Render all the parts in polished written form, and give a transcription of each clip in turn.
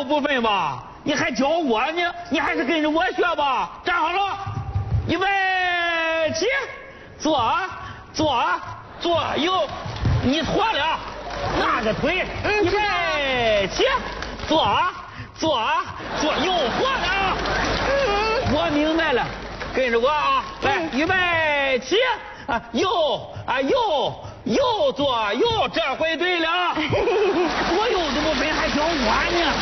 都不分吧？你还教我呢？你还是跟着我学吧。站好了，预备起，左右，你错了，那个腿，预备起，左右，错了。我明白了，跟着我啊，来，预备起，右左右，这回对了。我又怎么分还教我呢？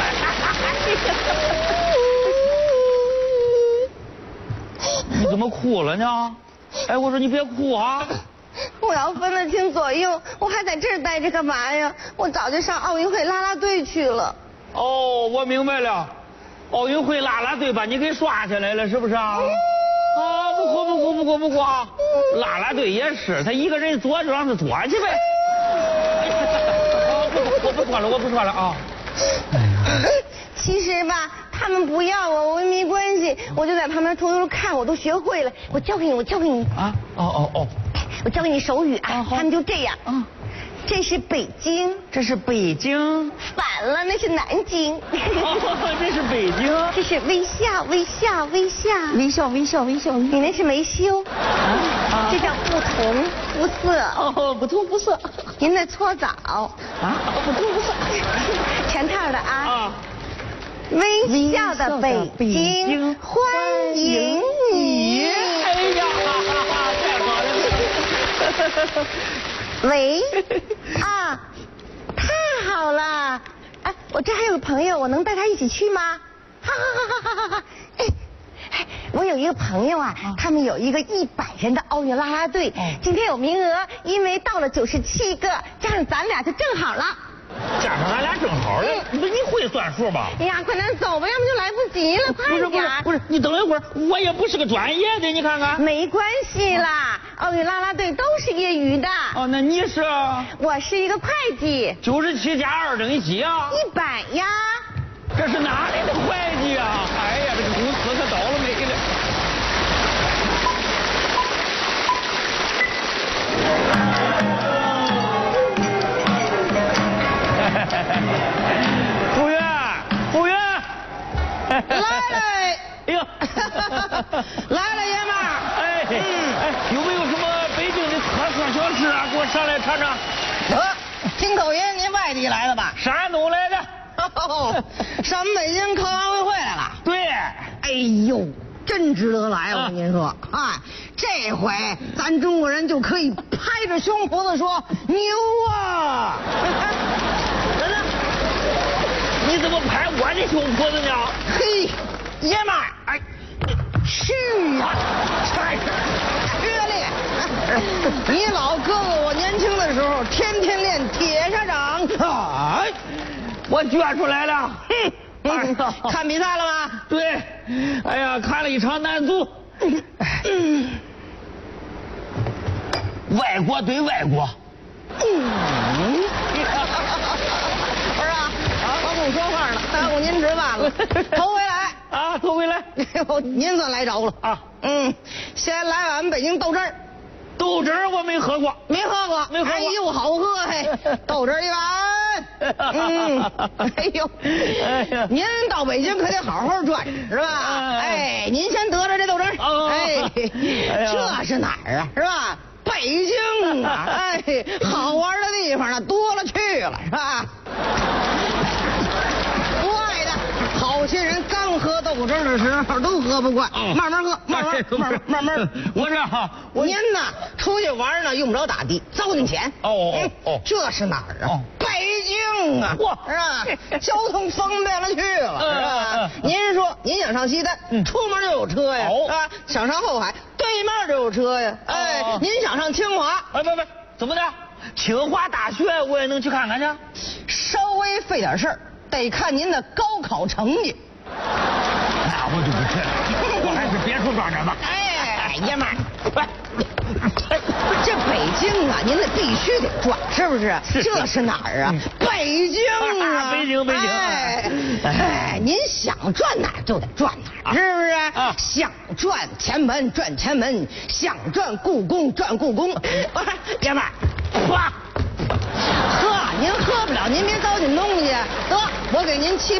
你怎么哭了呢？哎，我说你别哭啊！ 我要分得清左右，我还在这儿待着干嘛呀？我早就上奥运会啦啦队去了。 哦，我明白了，奥运会啦啦队把你给刷下来了，是不是啊？啊，不哭啊！啦啦队也是，他一个人坐就让他坐去呗。我不说了啊。 其实吧，他们不要我没关系，我就在旁边偷偷看，我都学会了。我教给你啊！哦，我教给你手语啊！他们就这样。这是北京， 这是北京， 反了，那是南京。 这是北京， 这是微笑。你那是没修，这叫不同肤色。 哦，不同肤色。 您那搓澡不同肤色，全套的啊。微笑的北京，欢迎你。 哎呀，太好了！ 喂，太好了！哎，我这还有个朋友，我能带他一起去吗？哈！哎，我有一个朋友啊，他们有一个100人的奥运啦啦队，今天有名额，因为到了97个，加上咱俩就正好了。 加上咱俩正好了，你会算数吧？ 哎呀，快点走吧，要不就来不及了，快点！ 不是，你等一会儿，我也不是个专业的，你看看。 没关系啦，奥运啦啦队都是业余的。 哦，那你是？ 我是一个会计。 97加2等于几啊 ？100呀。 这是哪里的会计啊？哎呀，这个公司可倒了霉了。服务员， 来！ 哎呦， 来了，爷们儿！ 有没有什么北京的特色小吃啊？给我上来尝尝。 听口音，您外地来的吧？ 山东来的。 上北京看奥运会来了？ 对。 哎呦，真值得来！我跟您说，这回咱中国人就可以拍着胸脯子说牛啊！ 真的？你怎么拍我的胸脯子呢？ 嘿，爷们儿，去呀！热烈！你老哥哥我年轻的时候天天练铁砂掌， 我撅出来了。 看比赛了吗？ 对，哎呀，看了一场男足。外国对外国。 不是啊，我不说话了，耽误您值班了。头回来啊，头回来， 您算来着了啊。先来碗北京豆汁儿。 豆汁儿我没喝过， 没喝过。哎呦，好喝嘿！豆汁儿1碗。哎呦，您到北京可得好好转是吧？您先得着这豆汁儿。这是哪儿啊？是吧？北京啊！好玩的地方呢多了去了，是吧？国外的好些人刚喝豆汁儿的时候都喝不惯，慢慢喝，慢慢。 我这您呢出去玩呢用不着打的，糟践钱。这是哪儿啊？北京啊，是吧？交通方便了去了，是吧？您说您想上西单，出门就有车呀，啊，想上后海，对面就有车呀。您想上清华， 不，怎么的？清华大学我也能去看看去？ 稍微费点事儿，得看您的高考成绩。 那我就不去了，我还是别处转转吧。 爷们儿，这北京啊，您得必须得转，是不是？这是哪儿啊？北京啊， 北京。 您想转哪儿就得转哪儿，是不是？想转前门转前门，想转故宫转故宫。不是，爷们儿，喝，您喝不了，您别糟践东西。得，我给您7